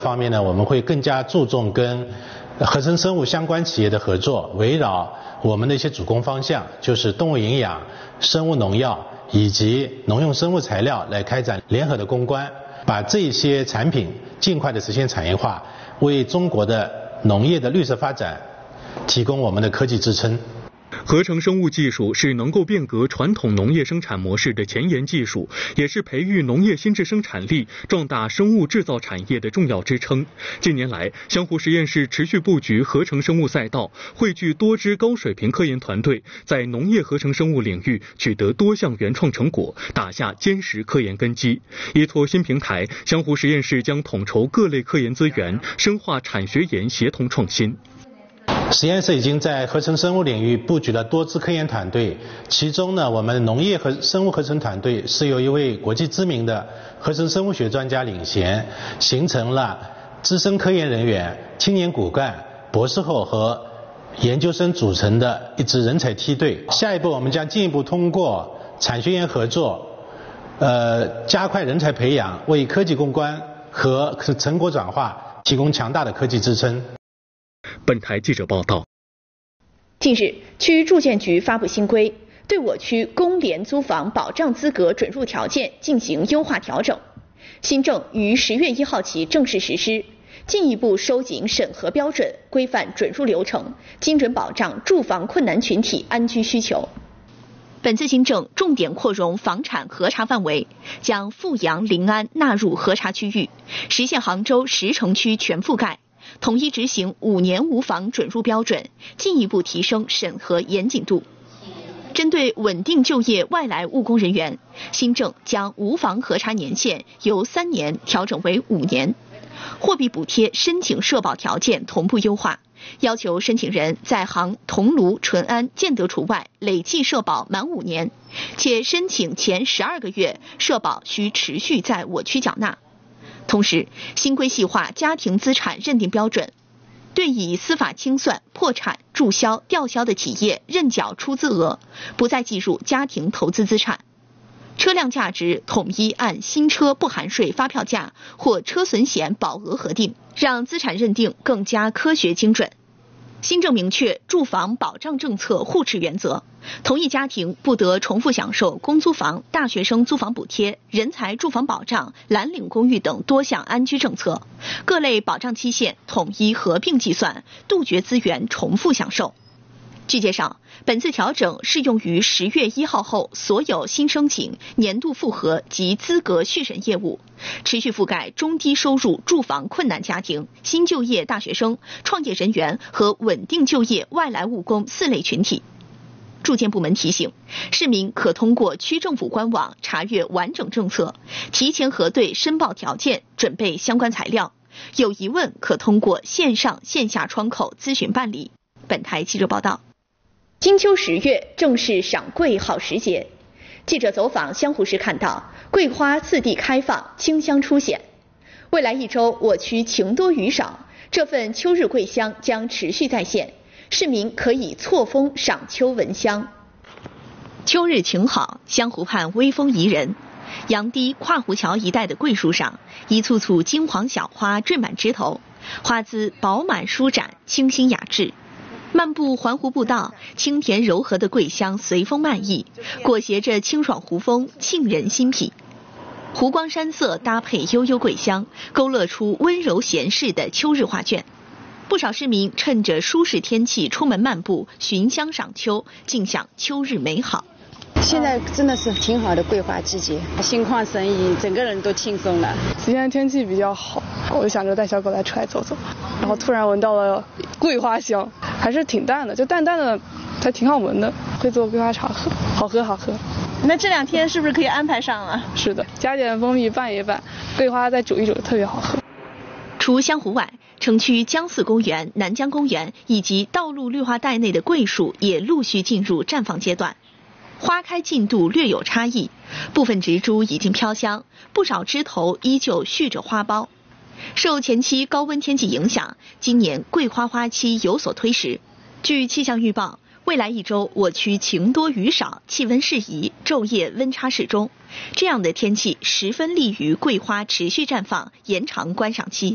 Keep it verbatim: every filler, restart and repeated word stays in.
方面呢，我们会更加注重跟合成生物相关企业的合作，围绕我们的一些主攻方向，就是动物营养、生物农药以及农用生物材料来开展联合的攻关，把这些产品尽快的实现产业化，为中国的农业的绿色发展提供我们的科技支撑。 合成生物技术是能够变革传统农业生产模式的前沿技术，也是培育农业新质生产力、壮大生物制造产业的重要支撑。近年来，湘湖实验室持续布局合成生物赛道，汇聚多支高水平科研团队，在农业合成生物领域取得多项原创成果，打下坚实科研根基。依托新平台，湘湖实验室将统筹各类科研资源，深化产学研协同创新。 实验室已经在合成生物领域布局了多支科研团队，其中呢，我们农业和生物合成团队是由一位国际知名的合成生物学专家领衔，形成了资深科研人员、青年骨干、博士后和研究生组成的一支人才梯队。下一步，我们将进一步通过产学研合作，呃，加快人才培养，为科技攻关和成果转化提供强大的科技支撑。 本台记者报道。 近日，区住建局发布新规，对我区公联租房保障资格准入条件进行优化调整。新政于十月一号起正式实施，进一步收紧审核标准，规范准入流程，精准保障住房困难群体安居需求。本次新政重点扩容房产核查范围，将阜阳、临安纳入核查区域，实现杭州十城区全覆盖。统一执行五年无房准入标准，进一步提升审核严谨度。针对稳定就业外来务工人员，新政将无房核查年限由三年调整为五年，货币补贴申请社保条件同步优化，要求申请人在杭、桐庐、淳安、建德除外累计社保满五年，且申请前十二个月社保需持续在我区缴纳。同时，新规细化家庭资产认定标准，对已司法清算、破产、注销、吊销的企业认缴出资额不再计入家庭投资资产，车辆价值统一按新车不含税发票价或车损险保额核定，让资产认定更加科学精准。新政明确住房保障政策互持原则，同一家庭不得重复享受公租房、大学生租房补贴、人才住房保障、蓝领公寓等多项安居政策，各类保障期限统一合并计算，杜绝资源重复享受。据介绍，本次调整适用于十月一号后所有新申请、年度复核及资格续审业务，持续覆盖中低收入住房困难家庭、新就业大学生、创业人员和稳定就业外来务工四类群体。住建部门提醒，市民可通过区政府官网查阅完整政策，提前核对申报条件，准备相关材料。有疑问可通过线上线下窗口咨询办理。本台记者报道。金秋十月正是赏桂好时节，记者走访湘湖时看到，桂花四地开放，清香初显。未来一周，我区晴多雨少，这份秋日桂香将持续在线，市民可以错峰赏秋闻香。秋日晴好，湘湖畔微风宜人。杨堤跨湖桥一带的桂树上，一簇簇金黄小花缀满枝头，花姿饱满舒展，清新雅致。漫步环湖步道，清甜柔和的桂香随风漫溢，裹挟着清爽湖风，沁人心脾。湖光山色搭配悠悠桂香，勾勒出温柔闲适的秋日画卷。不少市民趁着舒适天气出门漫步，寻香赏秋，尽享秋日美好。 现在真的是挺好的桂花季节，心旷神怡，整个人都轻松了。 今天天气比较好，我就想着带小狗来出来走走，然后突然闻到了桂花香，还是挺淡的，就淡淡的，还挺好闻的。会做桂花茶喝，好喝好喝。 那这两天是不是可以安排上了？ 是的，加点蜂蜜拌一拌，桂花再煮一煮，特别好喝。 除湘湖外，城区江寺公园、南江公园以及道路绿化带内的桂树也陆续进入绽放阶段。花开进度略有差异，部分植株已经飘香，不少枝头依旧蓄着花苞。受前期高温天气影响，今年桂花花期有所推迟。据气象预报，未来一周我区晴多雨少，气温适宜，昼夜温差适中。这样的天气十分利于桂花持续绽放，延长观赏期。